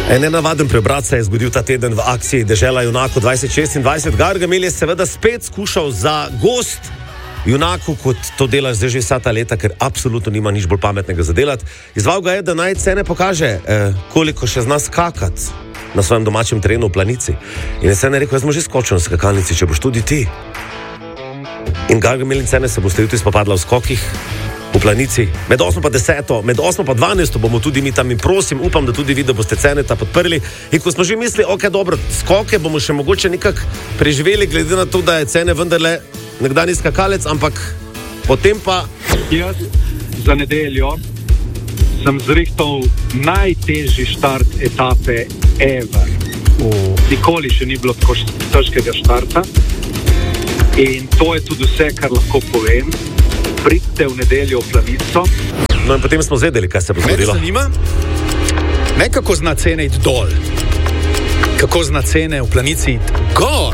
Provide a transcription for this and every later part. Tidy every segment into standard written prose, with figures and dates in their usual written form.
En nenavaden preobrat se je zgodil ta teden v akciji Dežela junakov 2026. Gargamel je seveda spet skušal za gost junaku, kot to delaš zdaj že vsa ta leta, ker absolutno nima nič bolj pametnega za delati. Izval ga je, da naj Cene pokaže, koliko še zna skakati na svojem domačem terenu v Planici. In je Cene rekel, jaz sem že skočil na skakalnici, če boš tudi ti. In Gargamel in Cene se boste jutri spopadla v skokih v Planici. Med 8 pa 10, med 8 pa 12 bomo tudi mi tam in prosim, upam, da tudi vi, da boste Ceneta podprli. In ko smo že mislili, ok, dobro, skoke bomo še mogoče nekako preživeli, glede na to, da je Cene vendarle nekdanji skakalec, ampak potem pa... Jaz za nedeljo sem zrihtal najtežji štart etape ever. Nikoli še ni bilo tako težkega štarta. In to je tudi vse, kar lahko povem. Pridite v nedeljo v Planico. No in potem smo zvedeli, kaj se bo zgodilo. Mene zanima, ne kako zna Cene iti dol, kako zna Cene v Planici iti gor.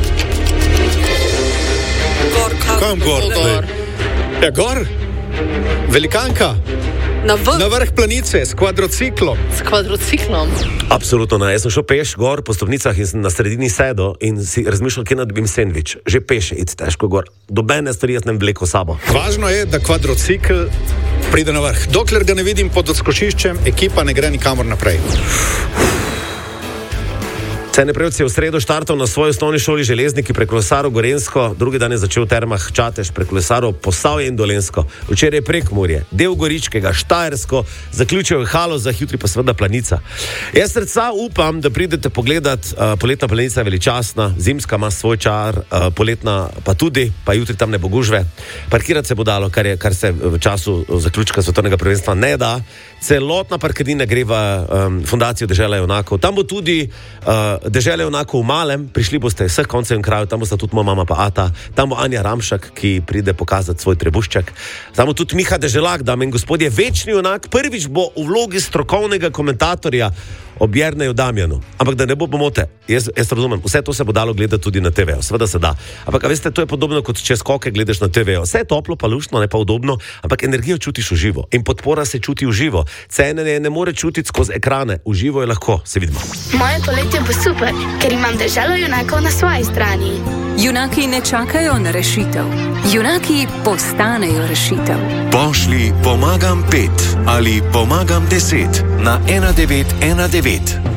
Kam gor? Ja, gor. Velikanka. Na vrh Planice s kvadrociklom. Absolutno ne. Jaz sem šel peš gor po stopnicah in sem na sredini sedel in si razmišljal, kje dobim sendvič. Že peš je iti težko gor. Dobene stvari jaz ne vleko sabo. Važno je, da kvadrocikl pride na vrh. Dokler ga ne vidim pod odskočiščem, ekipa ne gre nikamor naprej. Cene Prevc je v sredo štartal na svoji osnovni šoli Železniki, prekolesaril Gorenjsko, drugi dan je začel v Termah Čatež, prekolesaril Posavje in Dolenjsko, včeraj Prekmurje, del Goričkega, Štajersko, zaključil je Haloza, jutri pa seveda Planica. Jaz srca upam, da pridete pogledat, poletna Planica je veličastna, zimska ima svoj čar, poletna pa tudi, pa jutri tam ne bo gužve. Parkirati se bo dalo, kar se v času zaključka svetovnega prvenstva ne da. Celotna parkirnina gre v fundacijo Dežela junakov. Tam bo tudi Dežela junakov v Malem, prišli boste vseh koncev in krajev, tam bosta tudi moja mama pa Ata, tam bo Anja Ramšak, ki pride pokazati svoj trebušček. Tam bo tudi Miha Deželak, dame in gospodje, večni junak, prvič bo v vlogi strokovnega komentatorja ob Jerneju Damjanu. Ampak da ne bo pomote, jaz razumem, vse to se bo dalo gledati tudi na TV-u, seveda se da. Ampak veste, to je podobno kot če skoke gledaš na TV-u. Vse je toplo, pa luštno, ne pa udobno, ampak energijo čutiš v živo in podpora se čuti v živo. Cene ne more čutiti skozi ekrane, v živo je lahko, se vidimo. Moje poletje bo super, ker imam Deželo junakov na svoji strani. Junaki ne čakajo na rešitev. Junaki postanejo rešitev. Pošli pomagam 5 ali pomagam 10 na 1919.